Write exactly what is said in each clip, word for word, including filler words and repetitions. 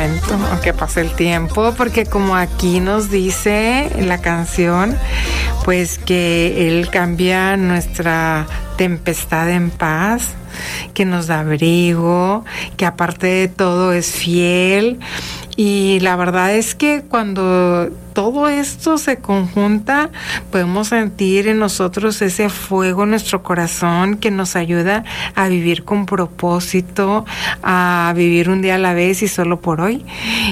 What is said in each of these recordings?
momento, aunque pase el tiempo, porque como aquí nos dice la canción, pues que Él cambia nuestra tempestad en paz, que nos da abrigo, que aparte de todo es fiel. Y la verdad es que cuando todo esto se conjunta, podemos sentir en nosotros ese fuego en nuestro corazón que nos ayuda a vivir con propósito, a vivir un día a la vez y solo por hoy.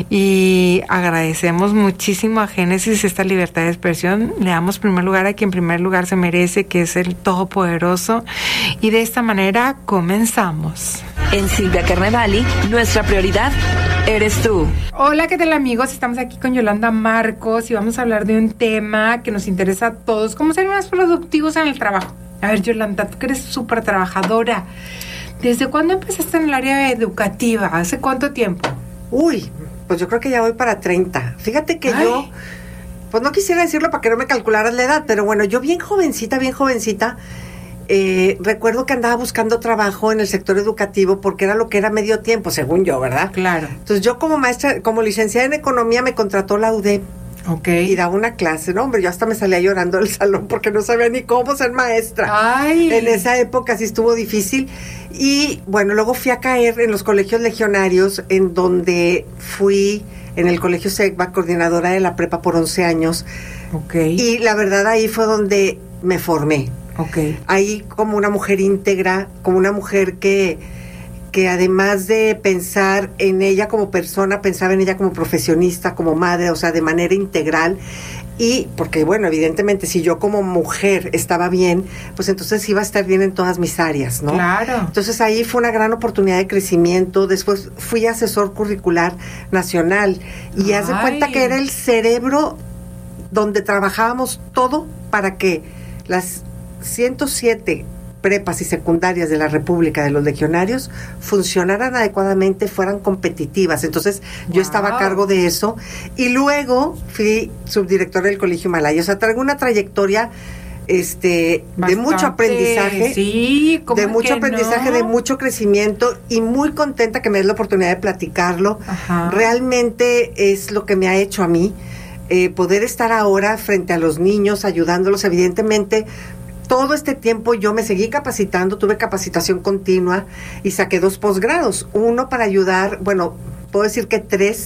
Y agradecemos muchísimo a Génesis esta libertad de expresión. Le damos primer lugar a quien primer lugar se merece, que es el Todopoderoso. Y de esta manera comenzamos. En Silvia Carnevali, nuestra prioridad eres tú. Hola, ¿qué tal, amigos? Estamos aquí con Yolanda Marcos y vamos a hablar de un tema que nos interesa a todos, cómo ser más productivos en el trabajo. A ver, Yolanda, tú que eres súper trabajadora, ¿desde cuándo empezaste en el área educativa? ¿Hace cuánto tiempo? Uy, pues yo creo que ya voy para treinta. Fíjate que Ay. yo, pues no quisiera decirlo para que no me calcularas la edad, pero bueno, yo bien jovencita, bien jovencita, Eh, recuerdo que andaba buscando trabajo en el sector educativo porque era lo que era medio tiempo, según yo, ¿verdad? Claro. Entonces yo como maestra, como licenciada en economía me contrató la U D E P. Ok. Y daba una clase, ¿no? Hombre, yo hasta me salía llorando del salón porque no sabía ni cómo ser maestra. Ay. En esa época sí estuvo difícil. Y bueno, luego fui a caer en los colegios legionarios, en donde fui en el colegio SECBA, coordinadora de la prepa por once años. Ok. Y la verdad ahí fue donde me formé. Okay. Ahí como una mujer íntegra, como una mujer que, que además de pensar en ella como persona, pensaba en ella como profesionista, como madre, o sea, de manera integral. Y porque, bueno, evidentemente, si yo como mujer estaba bien, pues entonces iba a estar bien en todas mis áreas, ¿no? Claro. Entonces ahí fue una gran oportunidad de crecimiento. Después fui asesor curricular nacional. Y haz de cuenta que era el cerebro donde trabajábamos todo para que las ciento siete prepas y secundarias de la República de los Legionarios funcionaran adecuadamente, fueran competitivas. Entonces, wow. yo estaba a cargo de eso. Y luego fui subdirectora del Colegio Himalaya. O sea, traigo una trayectoria este Bastante, de mucho aprendizaje. Sí, ¿cómo de mucho aprendizaje, no? de mucho crecimiento, y muy contenta que me des la oportunidad de platicarlo. Ajá. Realmente es lo que me ha hecho a mí eh, poder estar ahora frente a los niños, ayudándolos. Evidentemente, todo este tiempo yo me seguí capacitando, tuve capacitación continua y saqué dos posgrados. Uno para ayudar, bueno, puedo decir que tres.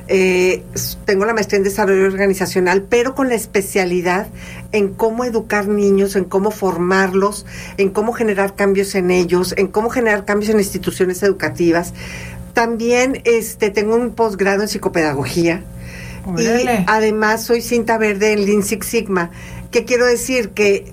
Eh, tengo la maestría en desarrollo organizacional, pero con la especialidad en cómo educar niños, en cómo formarlos, en cómo generar cambios en ellos, en cómo generar cambios en instituciones educativas. También este, tengo un posgrado en psicopedagogía. Órale. Y además soy cinta verde en Lean Six Sigma. ¿Qué quiero decir? Que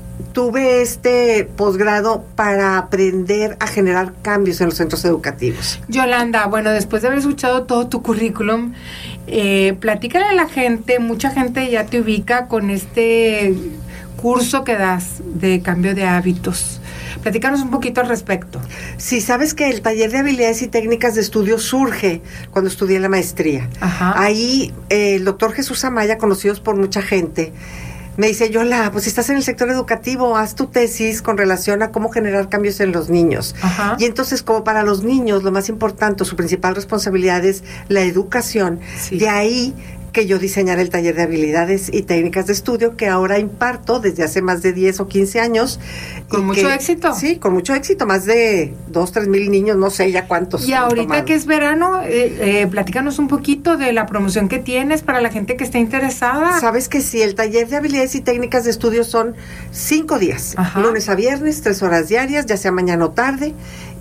tuve este posgrado para aprender a generar cambios en los centros educativos. Yolanda, bueno, después de haber escuchado todo tu currículum, eh, platícale a la gente, mucha gente ya te ubica con este curso que das de cambio de hábitos. Platícanos un poquito al respecto. Sí, sabes que el taller de habilidades y técnicas de estudio surge cuando estudié la maestría. Ajá. Ahí eh, el doctor Jesús Amaya, conocidos por mucha gente, me dice, Yola, pues si estás en el sector educativo, haz tu tesis con relación a cómo generar cambios en los niños. Ajá. Y entonces, como para los niños, lo más importante, su principal responsabilidad es la educación. Sí. De ahí que yo diseñara el taller de habilidades y técnicas de estudio que ahora imparto desde hace más de diez o quince años. ¿Con mucho que, éxito? Sí, con mucho éxito, más de dos, tres mil niños, no sé ya cuántos. Y ahorita que es verano, eh, eh, platícanos un poquito de la promoción que tienes para la gente que esté interesada. Sabes que sí, el taller de habilidades y técnicas de estudio son cinco días, Ajá. lunes a viernes, tres horas diarias, ya sea mañana o tarde,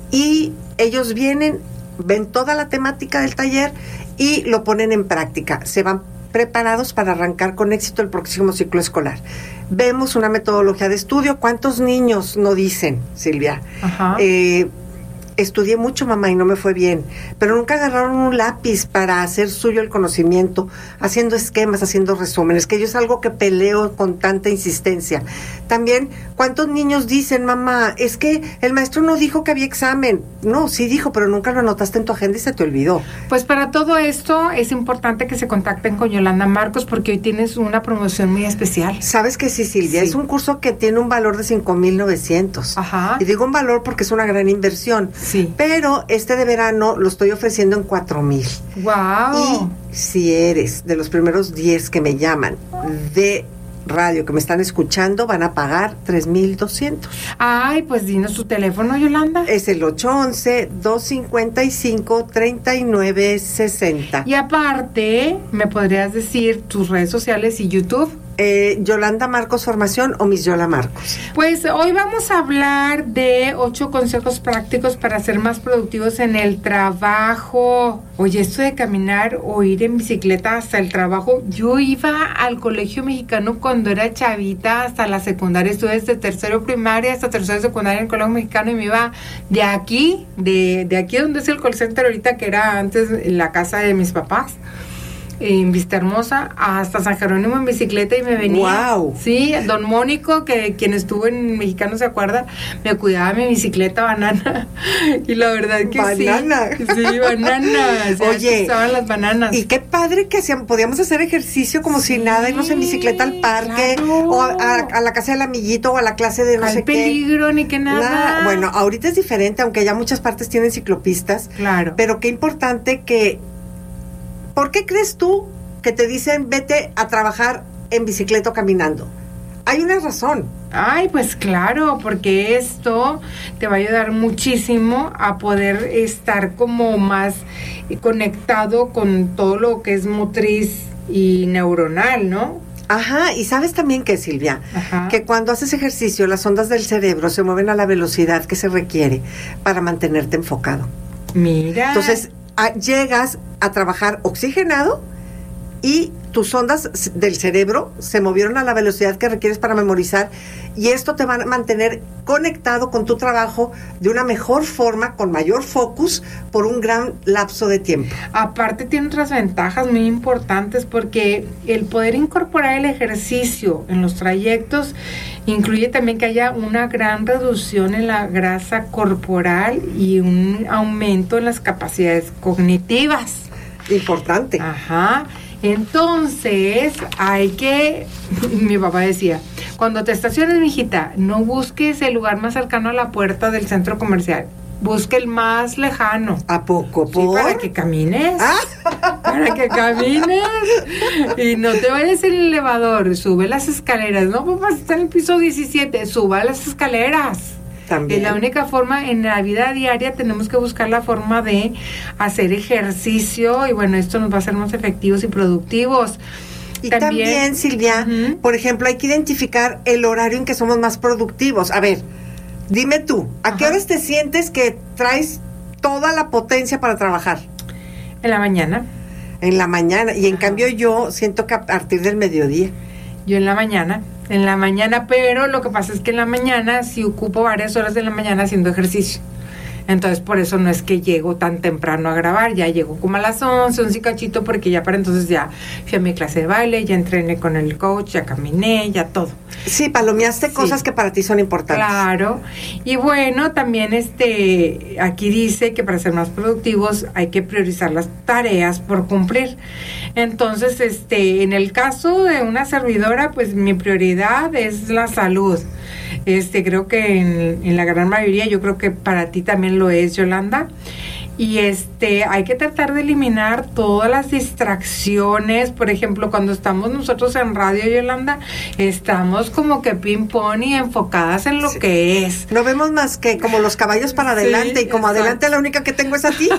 y ellos vienen, ven toda la temática del taller y lo ponen en práctica. Se van preparados para arrancar con éxito el próximo ciclo escolar. Vemos una metodología de estudio. ¿Cuántos niños no dicen, Silvia? Ajá. Eh, estudié mucho, mamá, y no me fue bien, pero nunca agarraron un lápiz para hacer suyo el conocimiento, haciendo esquemas, haciendo resúmenes, que yo es algo que peleo con tanta insistencia. También, ¿cuántos niños dicen, mamá, es que el maestro no dijo que había examen? No, sí dijo, pero nunca lo anotaste en tu agenda y se te olvidó. Pues para todo esto es importante que se contacten con Yolanda Marcos, porque hoy tienes una promoción muy especial. ¿Sabes que sí, Silvia? Sí. Es un curso que tiene un valor de cinco mil novecientos. Ajá. Y digo un valor porque es una gran inversión. Sí. Pero este de verano lo estoy ofreciendo en cuatro mil. Wow. Y si eres de los primeros diez que me llaman de radio, que me están escuchando, van a pagar tres mil doscientos. Ay, pues dinos tu teléfono, Yolanda. Es el ocho once, dos cincuenta y cinco, treinta y nueve sesenta. Y aparte, ¿me podrías decir tus redes sociales y YouTube? Eh, Yolanda Marcos Formación o Miss Yola Marcos. Pues hoy vamos a hablar de ocho consejos prácticos para ser más productivos en el trabajo. Oye, esto de caminar o ir en bicicleta hasta el trabajo, yo iba al colegio mexicano cuando era chavita hasta la secundaria, estuve desde tercero primaria hasta tercero secundaria en el colegio mexicano y me iba de aquí, de, de aquí donde es el call center ahorita, que era antes la casa de mis papás, en Vista Hermosa, hasta San Jerónimo en bicicleta y me venía. Wow. Sí, don Mónico, que quien estuvo en Mexicano se acuerda, me cuidaba mi bicicleta banana. Y la verdad que banana. sí. Sí, bananas. Oye, estaban las bananas. Y qué padre que hacíamos, podíamos hacer ejercicio como sí, si nada, irnos en bicicleta al parque, claro. o a, a, a la casa del amiguito, o a la clase de no al sé peligro, qué. ni que nada. nada. Bueno, ahorita es diferente, aunque ya muchas partes tienen ciclopistas. Claro. Pero qué importante que... ¿Por qué crees tú que te dicen vete a trabajar en bicicleta o caminando? Hay una razón. Ay, pues claro, porque esto te va a ayudar muchísimo a poder estar como más conectado con todo lo que es motriz y neuronal, ¿no? Ajá, y sabes también que, Silvia, Ajá. que cuando haces ejercicio las ondas del cerebro se mueven a la velocidad que se requiere para mantenerte enfocado. Mira. Entonces, a, llegas a trabajar oxigenado y tus ondas del cerebro se movieron a la velocidad que requieres para memorizar, y esto te va a mantener conectado con tu trabajo de una mejor forma, con mayor focus, por un gran lapso de tiempo. Aparte tiene otras ventajas muy importantes, porque el poder incorporar el ejercicio en los trayectos incluye también que haya una gran reducción en la grasa corporal y un aumento en las capacidades cognitivas. Importante. Ajá. Entonces, hay que, mi papá decía, cuando te estaciones, mijita, no busques el lugar más cercano a la puerta del centro comercial, busque el más lejano. ¿A poco? ¿Por? Sí, para que camines, ¿Ah? para que camines, y no te vayas en el elevador, sube las escaleras, no, papá, está en el piso diecisiete, suba las escaleras. También. Es la única forma, en la vida diaria tenemos que buscar la forma de hacer ejercicio, y bueno, esto nos va a hacer más efectivos y productivos. Y también, también Silvia, uh-huh. por ejemplo, hay que identificar el horario en que somos más productivos. A ver, dime tú, ¿a Ajá. qué horas te sientes que traes toda la potencia para trabajar? En la mañana. En la mañana, y en Ajá. cambio yo siento que a partir del mediodía. Yo en la mañana. En la mañana, pero lo que pasa es que en la mañana sí ocupo varias horas de la mañana haciendo ejercicio. Entonces, por eso no es que llego tan temprano a grabar, ya llego como a las once, once y cachito, porque ya para entonces ya fui a mi clase de baile, ya entrené con el coach, ya caminé, ya todo. Sí, palomeaste sí. cosas que para ti son importantes. Claro. Y bueno, también este aquí dice que para ser más productivos hay que priorizar las tareas por cumplir. Entonces, este, en el caso de una servidora, pues mi prioridad es la salud. Este, creo que en, en la gran mayoría, yo creo que para ti también lo es, Yolanda. Y este, hay que tratar de eliminar todas las distracciones. Por ejemplo, cuando estamos nosotros en radio, Yolanda, estamos como que ping-pong y enfocadas en lo sí. que es. No vemos más que como los caballos para adelante, sí, y como exacto. adelante la única que tengo es a ti.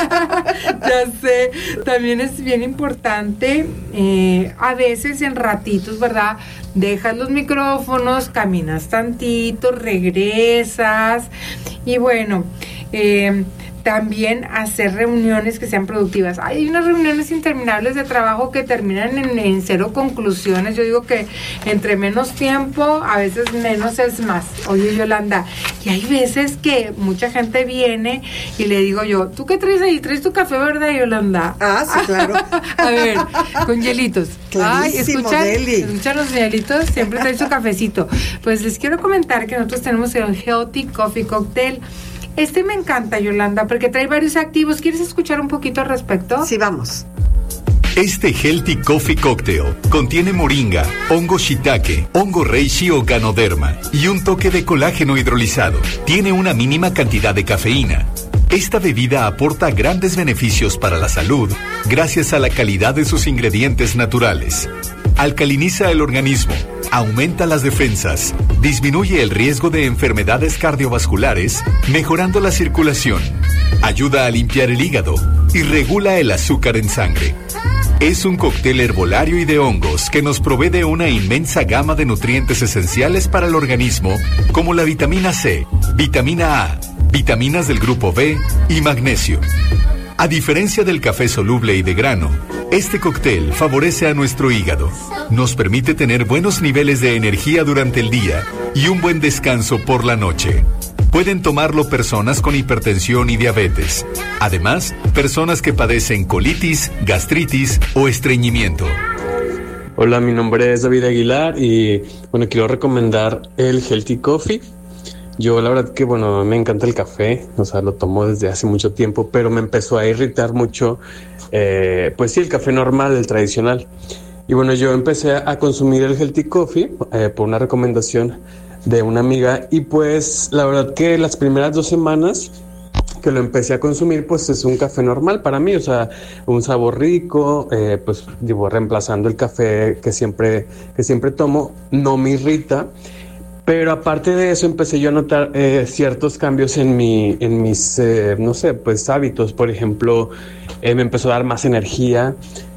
Ya sé. También es bien importante, eh, a veces en ratitos, ¿verdad? Dejas los micrófonos, caminas tantito, regresas, y bueno, eh, también hacer reuniones que sean productivas. Hay unas reuniones interminables de trabajo que terminan en, en cero conclusiones. Yo digo que entre menos tiempo, a veces menos es más. Oye, Yolanda, y hay veces que mucha gente viene y le digo yo, ¿tú qué traes ahí? ¿Traes tu café, verdad, Yolanda? Ah, sí, claro. A ver, con hielitos. Ay, escuchan, escuchan los hielitos, siempre traes su cafecito. Pues les quiero comentar que nosotros tenemos el Healthy Coffee Cocktail. Este me encanta, Yolanda, porque trae varios activos. ¿Quieres escuchar un poquito al respecto? Sí, vamos. Este Healthy Coffee Cocktail contiene moringa, hongo shiitake, hongo reishi o ganoderma y un toque de colágeno hidrolizado. Tiene una mínima cantidad de cafeína. Esta bebida aporta grandes beneficios para la salud gracias a la calidad de sus ingredientes naturales. Alcaliniza el organismo, aumenta las defensas, disminuye el riesgo de enfermedades cardiovasculares, mejorando la circulación, ayuda a limpiar el hígado y regula el azúcar en sangre. Es un cóctel herbolario y de hongos que nos provee de una inmensa gama de nutrientes esenciales para el organismo, como la vitamina C, vitamina A, vitaminas del grupo B y magnesio. A diferencia del café soluble y de grano, este cóctel favorece a nuestro hígado. Nos permite tener buenos niveles de energía durante el día y un buen descanso por la noche. Pueden tomarlo personas con hipertensión y diabetes. Además, personas que padecen colitis, gastritis o estreñimiento. Hola, mi nombre es David Aguilar y bueno, quiero recomendar el Healthy Coffee. Yo la verdad que bueno, me encanta el café, o sea, lo tomo desde hace mucho tiempo, pero me empezó a irritar mucho, eh, pues sí, el café normal, el tradicional. Y bueno, yo empecé a consumir el Healthy Coffee eh, por una recomendación de una amiga y pues la verdad que las primeras dos semanas que lo empecé a consumir pues es un café normal para mí, o sea, un sabor rico, eh, pues digo, reemplazando el café que siempre, que siempre tomo, no me irrita. Pero aparte de eso empecé yo a notar eh, ciertos cambios en mi, en mis, eh, no sé, pues hábitos. Por ejemplo, eh, me empezó a dar más energía,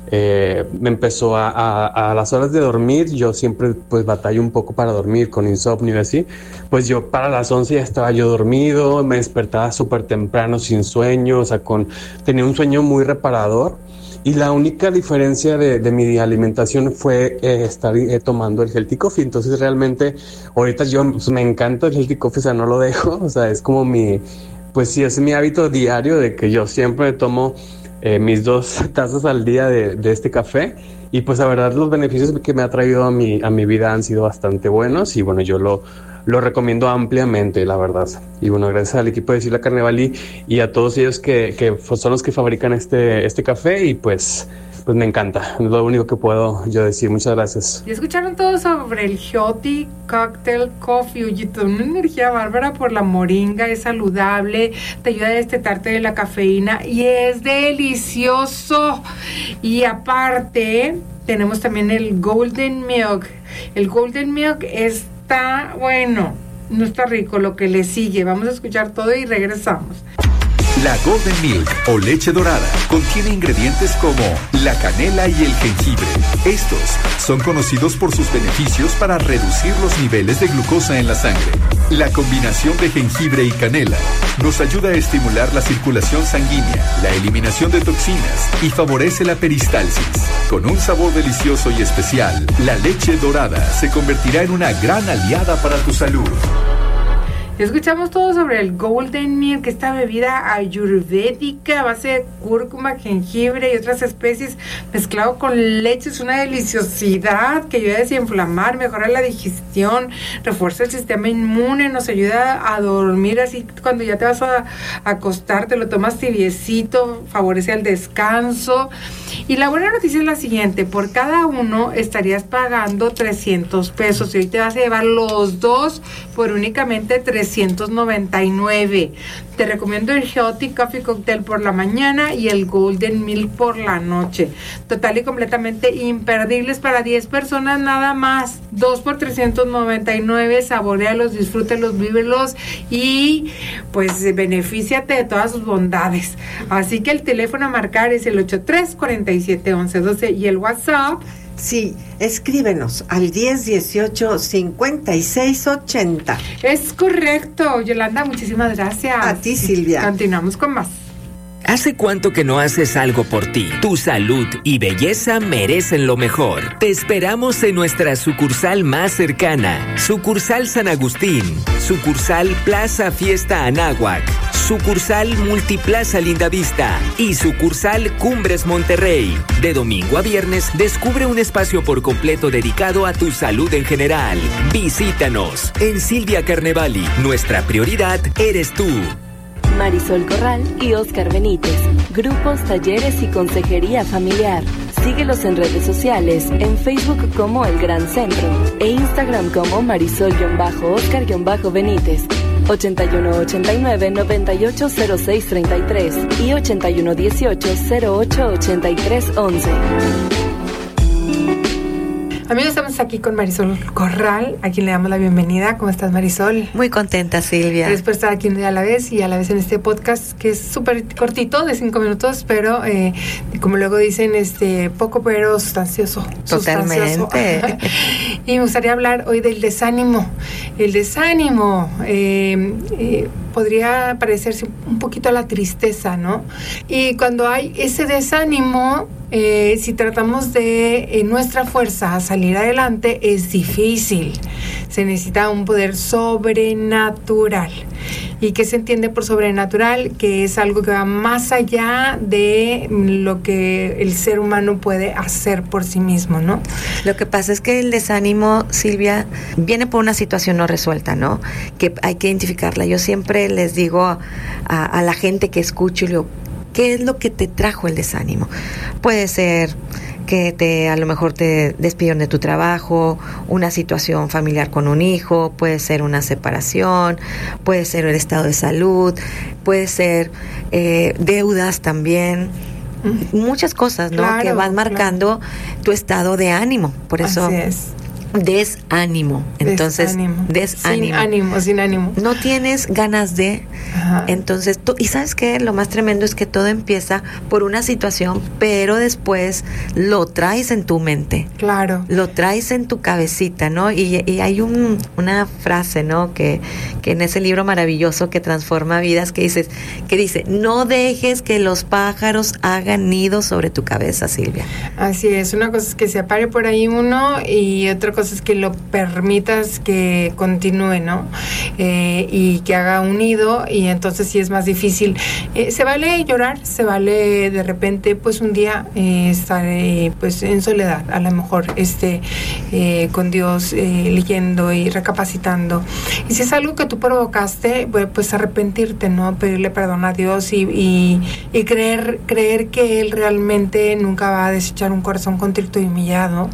eh, me empezó a, a, a las horas de dormir. Yo siempre pues batallo un poco para dormir con insomnio y así. Pues yo para las once ya estaba yo dormido, me despertaba súper temprano sin sueño, o sea, con, tenía un sueño muy reparador. Y la única diferencia de, de mi alimentación fue eh, estar eh, tomando el Healthy Coffee. Entonces realmente ahorita yo pues, me encanta el Healthy Coffee, o sea, no lo dejo. O sea, es como mi, pues sí, es mi hábito diario de que yo siempre tomo eh, mis dos tazas al día de, de este café. Y pues la verdad los beneficios que me ha traído a mi, a mi vida han sido bastante buenos. Y bueno, yo lo... Lo recomiendo ampliamente, la verdad. Y bueno, gracias al equipo de Silvia Carnevali y a todos ellos que, que son los que fabrican este, este café y pues, pues me encanta. Es lo único que puedo yo decir. Muchas gracias. Y escucharon todo sobre el Healthy Cocktail Coffee. Oye, toda una energía bárbara por la moringa, es saludable, te ayuda a destetarte de la cafeína y es delicioso. Y aparte, tenemos también el Golden Milk. El Golden Milk es está bueno, no está rico lo que le sigue. Vamos a escuchar todo y regresamos. La Golden Milk o leche dorada contiene ingredientes como la canela y el jengibre. Estos son conocidos por sus beneficios para reducir los niveles de glucosa en la sangre. La combinación de jengibre y canela nos ayuda a estimular la circulación sanguínea, la eliminación de toxinas y favorece la peristalsis. Con un sabor delicioso y especial, la leche dorada se convertirá en una gran aliada para tu salud. Escuchamos todo sobre el Golden Milk, esta bebida ayurvédica a base de cúrcuma, jengibre y otras especies mezclado con leche. Es una deliciosidad que ayuda a desinflamar, mejora la digestión, refuerza el sistema inmune, nos ayuda a dormir así cuando ya te vas a acostar, te lo tomas tibiecito, favorece el descanso. Y la buena noticia es la siguiente: por cada uno estarías pagando trescientos pesos y hoy te vas a llevar los dos por únicamente trescientos noventa y nueve. Te recomiendo el Healthy Coffee Cocktail por la mañana y el Golden Milk por la noche. Total y completamente imperdibles para diez personas nada más. dos por trescientos noventa y nueve. Saborealos, disfrútelos, vívelos y pues benefíciate de todas sus bondades. Así que el teléfono a marcar es el ochenta y tres, cuarenta y siete, once, doce y el WhatsApp. Sí, escríbenos al diez dieciocho cincuenta y seis ochenta. Es correcto, Yolanda, muchísimas gracias. A ti, Silvia. Continuamos con más. ¿Hace cuánto que no haces algo por ti? Tu salud y belleza merecen lo mejor. Te esperamos en nuestra sucursal más cercana. Sucursal San Agustín. Sucursal Plaza Fiesta Anáhuac. Sucursal Multiplaza Lindavista. Y sucursal Cumbres Monterrey. De domingo a viernes, descubre un espacio por completo dedicado a tu salud en general. Visítanos. En Silvia Carnevali, nuestra prioridad eres tú. Marisol Corral y Oscar Benítez. Grupos, talleres y consejería familiar. Síguelos en redes sociales, en Facebook como El Gran Centro e Instagram como Marisol-Oscar-Benítez. ochenta y uno ochenta y nueve noventa y ocho cero seis treinta y tres y ochenta y uno dieciocho cero ocho ochenta y tres once. Amigos, estamos aquí con Marisol Corral, a quien le damos la bienvenida. ¿Cómo estás, Marisol? Muy contenta, Silvia. Gracias por estar aquí un día a la vez y a la vez en este podcast que es súper cortito, de cinco minutos, pero eh, como luego dicen, este poco pero sustancioso. Totalmente. Sustancioso. Y me gustaría hablar hoy del desánimo. El desánimo eh, eh, podría parecerse un poquito a la tristeza, ¿no? Y cuando hay ese desánimo, Eh, si tratamos de en nuestra fuerza salir adelante, es difícil. Se necesita un poder sobrenatural. ¿Y qué se entiende por sobrenatural? Que es algo que va más allá de lo que el ser humano puede hacer por sí mismo, ¿no? Lo que pasa es que el desánimo, Silvia, viene por una situación no resuelta, ¿no? Que hay que identificarla. Yo siempre les digo a, a la gente que escucho y le digo, ¿qué es lo que te trajo el desánimo? Puede ser que te a lo mejor te despidieron de tu trabajo, una situación familiar con un hijo, puede ser una separación, puede ser el estado de salud, puede ser eh, deudas también, mm. muchas cosas, ¿no? Claro, que van marcando claro. tu estado de ánimo. Por eso así es. Desánimo. Entonces, desánimo. desánimo. Sin ánimo, sin ánimo. No tienes ganas de. Ajá. Entonces, tú, y ¿sabes qué? Lo más tremendo es que todo empieza por una situación, pero después lo traes en tu mente. Claro. Lo traes en tu cabecita, ¿no? Y, y hay un, una frase, ¿no? Que, que en ese libro maravilloso que transforma vidas, que dices, que dice, no dejes que los pájaros hagan nido sobre tu cabeza, Silvia. Así es. Una cosa es que se apare por ahí uno y otra cosa es que lo permitas que continúe, ¿no? Eh, y que haga un nido, y entonces sí es más difícil. Eh, se vale llorar, se vale de repente, pues un día eh, estar eh, pues en soledad, a lo mejor este eh, con Dios, eh, leyendo y recapacitando. Y si es algo que tú provocaste, pues arrepentirte, ¿no? Pedirle perdón a Dios y, y, y creer, creer que Él realmente nunca va a desechar un corazón contrito y humillado.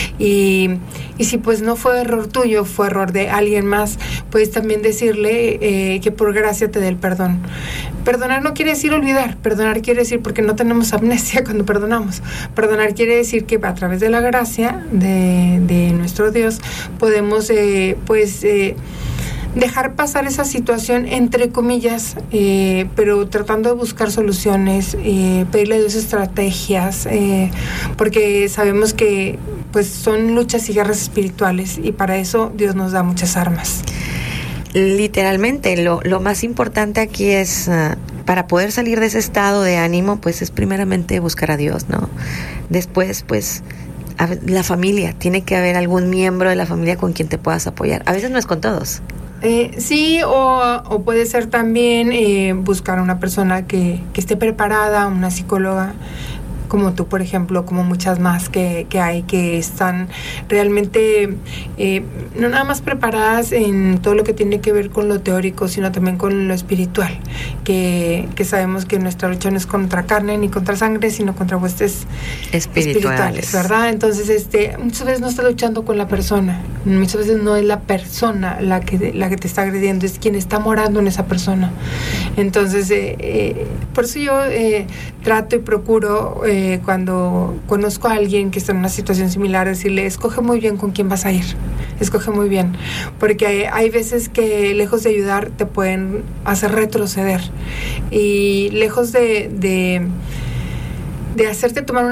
Y Y si pues no fue error tuyo, fue error de alguien más, puedes también decirle eh, que por gracia te dé el perdón. Perdonar no quiere decir olvidar, perdonar quiere decir, porque no tenemos amnesia cuando perdonamos, perdonar quiere decir que a través de la gracia de, de nuestro Dios podemos eh, pues eh, dejar pasar esa situación, entre comillas, eh, pero tratando de buscar soluciones, eh, pedirle a Dios estrategias, eh, porque sabemos que pues son luchas y guerras espirituales, y para eso Dios nos da muchas armas. Literalmente, lo, lo más importante aquí es, uh, para poder salir de ese estado de ánimo, pues es primeramente buscar a Dios, ¿no? Después, pues, a, la familia, tiene que haber algún miembro de la familia con quien te puedas apoyar. A veces no es con todos. Eh, sí, o, o puede ser también eh, buscar una persona que, que esté preparada, una psicóloga, como tú, por ejemplo, como muchas más que, que hay, que están realmente eh, no nada más preparadas en todo lo que tiene que ver con lo teórico, sino también con lo espiritual, que, que sabemos que nuestra lucha no es contra carne ni contra sangre, sino contra huestes espirituales, espirituales, ¿verdad? Entonces, este, muchas veces no estás luchando con la persona, muchas veces no es la persona la que, la que te está agrediendo, es quien está morando en esa persona. Entonces, eh, eh, por eso yo eh, trato y procuro eh, cuando conozco a alguien que está en una situación similar, decirle, escoge muy bien con quién vas a ir, escoge muy bien, porque hay veces que lejos de ayudar te pueden hacer retroceder, y lejos de de, de hacerte tomar una